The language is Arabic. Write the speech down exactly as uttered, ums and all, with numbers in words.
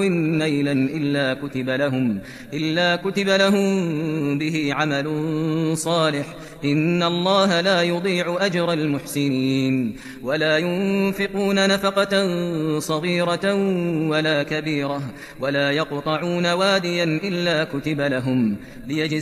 نيلا إلا كتب لهم إلا كتب لهم به عمل صالح إن الله لا يضيع أجر المحسنين ولا ينفقون نفقة صغيرة ولا كبيرة ولا يقطعون واديا إلا كتب لهم ليجزي